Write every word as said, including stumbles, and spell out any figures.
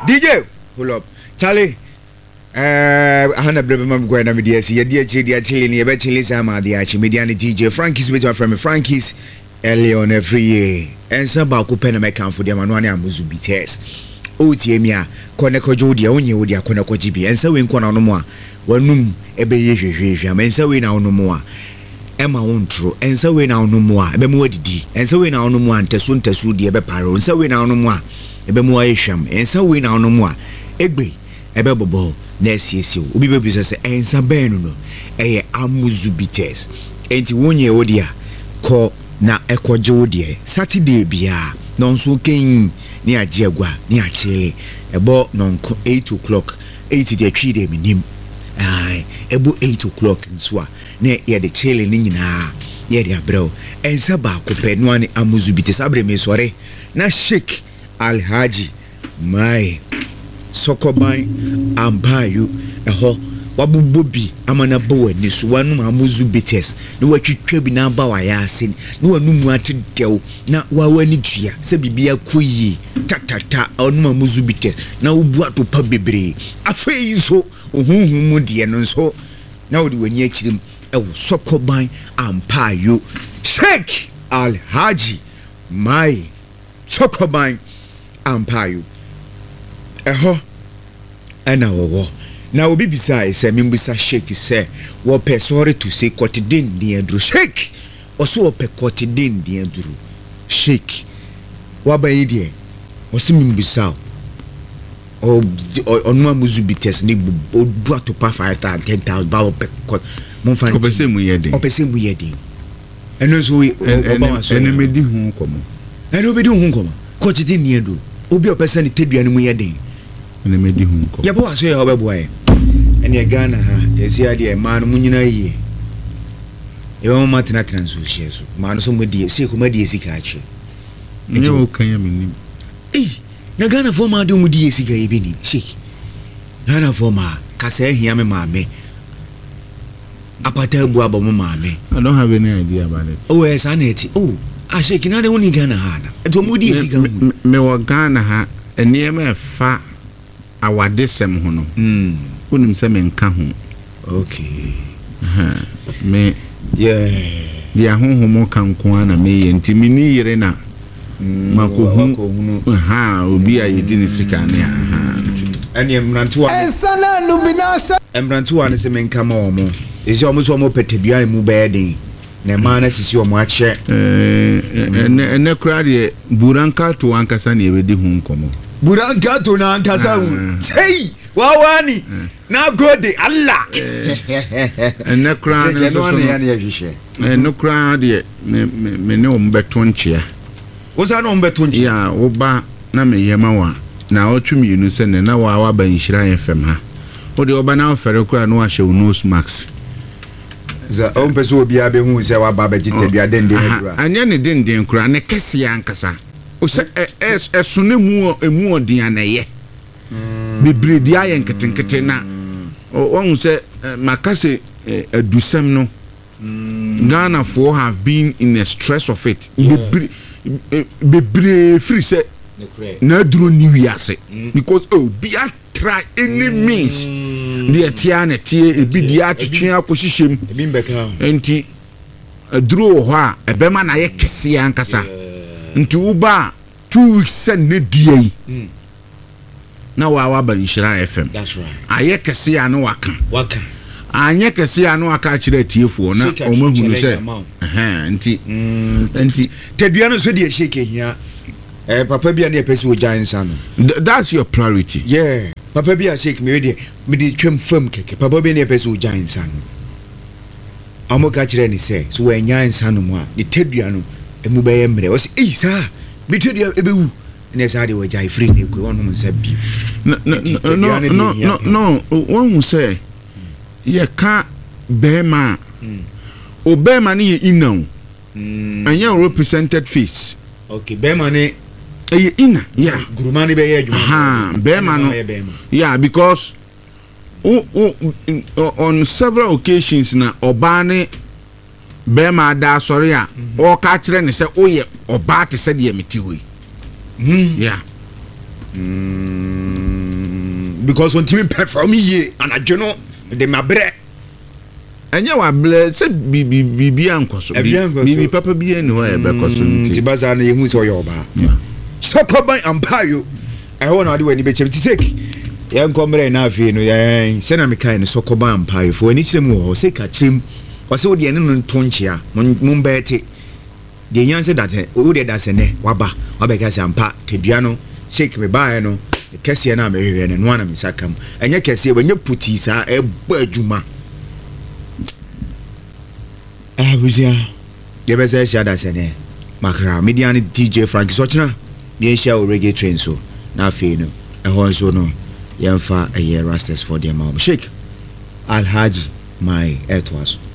D J, pull up. Charlie. Uh, I had a brother mom going on with the S. Your dear Chidia Chili, near Betty Sama, the Archimedian D J Frankie's with our friend Frankie's early on every year. And some Baku Penamacan for the Manuania Muzubi test. O Tiemia, Konako Jodia, only with your Konako G B, and so in Kona no more. One noom, a bay, and so we now no more. Emma won't true, and so we now no more. A bemoedi, and so we now no more. Tessun Tessu, dear Beparo, and so we now no more. A bemoasham, and so we now no more. Egbe, a bebo, Nessie, Ubi Baby, and Sabeno, a Amuzubites. Ain't one year odia, call na Equa Jodia, Saturday bia, non so king. Near Jagua, near Chile, about non eight o'clock, eighty the tree day minim. Aye, about eight o'clock in Swa, near ear the Chile Nina, near the bro, and Saba Copenwani Amuzubiti Sabre Mesore, na Sheikh Al Haji, my Sokobai, Ambayu, a ho, Wabu Bobby, Amana Boy, this one Amuzubites, no what you trebi na bawayasin, no one muati del, na wawanitia, Sebibia Kui, Tatata, or no Muzubites, now what to Pabibre, a face so, whom Mudi and so. Now do we near him, a Sokobai, Ampayu, Sheikh Al Haji, my Sokobai, Ampayu, a ho, and our war. Now we beside say Mimbisa Sheikh say what pe sorry to say Kotidin the Andrew Sheikh also pe Kotidin the Andrew Sheikh what by idea was Mimbisa or or no Muzubites ni brought to pa five thousand ten thousand ba pe Monfan opese mu yede opese mu yede eno so we Obama so eno me di hu komo eno be di hu komo Kotidin the Andrew obi opese ni tedua ni mu yede eno me di hu komo yabo aso ya obeboy and your Ghana, yes, the man Munina ye. Your Martina Transucius, man, somebody, see who made the Sikachi. You can mean, eh, Nagana for my doom with the Sika Ebini, she. Ghana for ma, Cassa, Yame Mame. Apatel Buaba Mame. I don't have any idea about it. Oh, yes, I need it. Oh, I shake another only Ghana Hana. And to Moody Sika. Me wa Ghana ha, and near me fa our desem hono. Hmm. Unim se me nka ho. Okay. Aha. Me yeah. Dia honhomo kan ko ana me ye nti mini yire na. Mako hu. Aha, obi a yedi ne sika ne aha. Ene emrantu a. Ensana no binasa. Emrantu a ne se me nka ma omo. Esi omo so omo petedua mu beden. Na ma na sisi omo a che. Eh ene ene kra de buranka to ankasa ne ebedi hu nkomo. Buranka to na ankasa hu. Sei. Wawani na gode Allah ene kra ne so no ya ne hwehwe ene kra de me me ne ombeto nchia wo sa no ombeto nchia ya wo ba na me yema wa na otwumi yinu se ne na wa wa ba nhira F M ha wo de oba na ofere kra no ahye nose mask za on peso obi abe hu se wa ba ba jite bia denden kra anya ne denden kra ne kese ya nkasa o se esune mu emu odin anaye bebre dia ye nketenkete na won say makase adusem no Ghana for have been in a stress of it bebre bebre free say na duro ni wiase because oh be a try any means the tia na tie e bi dia twetwe akoshishem e bi mbeka enti duro ho a ebema na ye kese ankasa nti uba two weeks sen ne die na wa wa ba Nhyira F M. That's right. Aye kese ya no waka. Waka. Anye kese ya no waka kire tiefo na omahunu se. Eh nti nti tedua no so de shake hia. Eh papa bia na pese o jansa no. That's your priority. Yeah. Papa bia shake me de me de twem fam keke. Papa bia na pese o jansa no. Amoka kire ni se so wa nyansa no mu a de tedua no emu be ye mre. O se eh sa me tedua ebewu. Nesadi we jai free ne ko onum se bi no no no no no no one say ye ka bema o bema ni ina anya represented face okay bema ni e ina yeah gurumani be ye adwuma ha bema no yeah because o, o, on several occasions na obane bema da sorry a o ka kire ne se o ye oba te se de metiwe. Mm. Yeah. Mm. because on team perform ye anadwo no de mabrɛ ɛnyɛ wabrɛ sɛ biribi ankɔ so biribi papa bi ani hɔ ɛbɛkɔ so nti basa no yɛhu sɛ ɔyɛ ɔbaa sɔkɔban ampayo ɛhɔ na ɔde w'ani bɛkyɛm ti sɛk yɛnkɔ mmerɛ na afei no yɛn sɛna mekae no sɔkɔban ampayo fo ani kyerɛ mu wɔ hɔ sɛ ka kyerɛm ɔsɛ wodeɛ ne no nto nkyea mombɛɛte deɛ nya sɛ datɛ wodeɛ da sɛ nɛ waba wabɛka sɛ ampa tadua no shake me baeɛ no kɛseɛ no a mehwehwɛ no noa na me nsa ka mu ɛnyɛ kɛseɛ wɔnyɛ putii saa ɛbɔ adwuma abusia yɛbɛsɛ ahyia da sɛ nɛ makra media ne D J Frankie sɔkyena yɛnhyia wo reggae train so na afei no ɛhɔ nso no yɛmfa ɛyɛ rastas for deɛ ma wɔm shake alhaji my ɛtoa so